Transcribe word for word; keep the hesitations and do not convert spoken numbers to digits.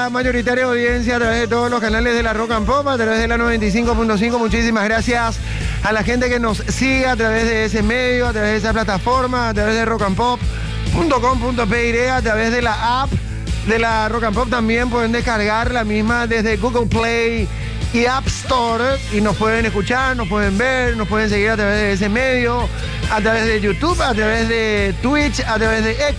nuestra mayoritaria audiencia a través de todos los canales de la Rock and Pop, a través de la noventa y cinco punto cinco. Muchísimas gracias a la gente que nos sigue a través de ese medio, a través de esa plataforma, a través de rock and pop punto com punto pe, a través de la app de la Rock and Pop. También pueden descargar la misma desde Google Play y App Store y nos pueden escuchar, nos pueden ver, nos pueden seguir a través de ese medio, a través de YouTube, a través de Twitch, a través de X.